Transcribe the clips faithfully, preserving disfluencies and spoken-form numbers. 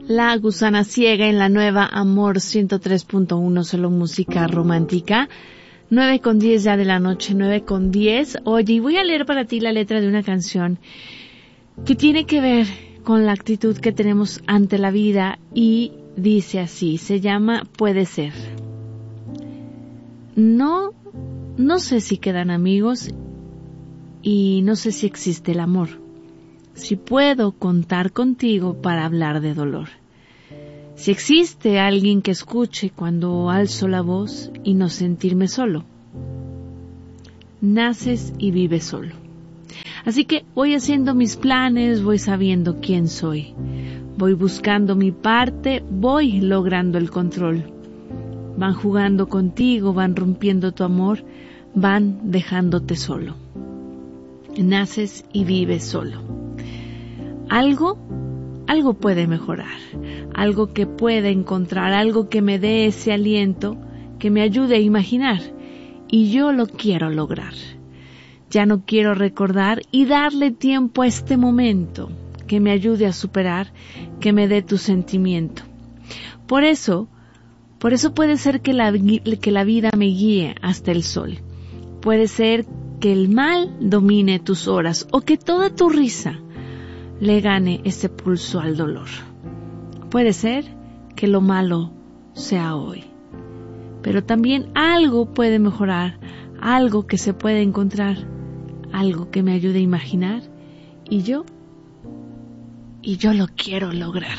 La Gusana Ciega en la nueva Amor ciento tres punto uno, solo música romántica. nueve con diez ya de la noche, nueve con diez. Oye, y voy a leer para ti la letra de una canción que tiene que ver con la actitud que tenemos ante la vida y dice así, se llama Puede Ser. No, no sé si quedan amigos y no sé si existe el amor. Si puedo contar contigo para hablar de dolor. Si existe alguien que escuche cuando alzo la voz y no sentirme solo. Naces y vives solo. Así que voy haciendo mis planes, voy sabiendo quién soy. Voy buscando mi parte, voy logrando el control. Van jugando contigo, van rompiendo tu amor, van dejándote solo. Naces y vives solo. Algo, algo puede mejorar, algo que pueda encontrar, algo que me dé ese aliento, que me ayude a imaginar, y yo lo quiero lograr. Ya no quiero recordar y darle tiempo a este momento, que me ayude a superar, que me dé tu sentimiento. Por eso, por eso puede ser que la, que la vida me guíe hasta el sol. Puede ser que el mal domine tus horas o que toda tu risa le gane ese pulso al dolor. Puede ser que lo malo sea hoy, pero también algo puede mejorar, algo que se puede encontrar, algo que me ayude a imaginar, y yo, y yo lo quiero lograr.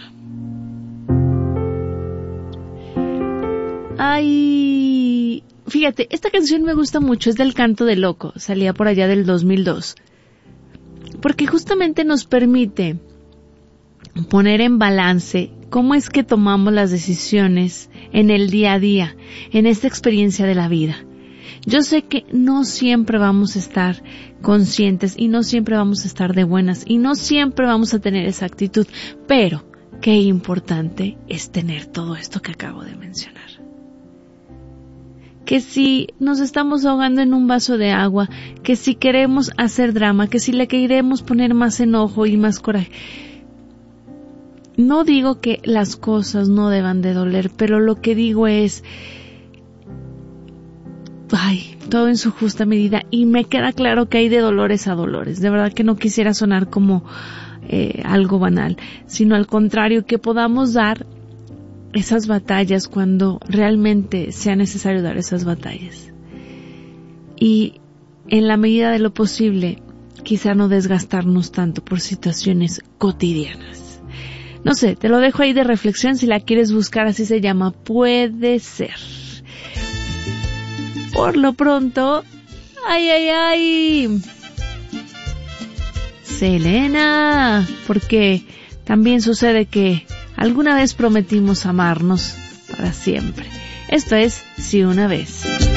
Ay, fíjate, esta canción me gusta mucho, es del Canto de Loco, salía por allá del dos mil dos. Porque justamente nos permite poner en balance cómo es que tomamos las decisiones en el día a día, en esta experiencia de la vida. Yo sé que no siempre vamos a estar conscientes y no siempre vamos a estar de buenas y no siempre vamos a tener esa actitud, pero qué importante es tener todo esto que acabo de mencionar. Que si nos estamos ahogando en un vaso de agua, que si queremos hacer drama, que si le queremos poner más enojo y más coraje. No digo que las cosas no deban de doler, pero lo que digo es, ay, todo en su justa medida, y me queda claro que hay de dolores a dolores. De verdad que no quisiera sonar como eh, algo banal, sino al contrario, que podamos dar esas batallas cuando realmente sea necesario dar esas batallas. Y en la medida de lo posible, quizá no desgastarnos tanto por situaciones cotidianas. No sé, te lo dejo ahí de reflexión, si la quieres buscar, así se llama, Puede Ser. Por lo pronto, ay, ay, ay, Selena, porque también sucede que alguna vez prometimos amarnos para siempre. Esto es Si una vez.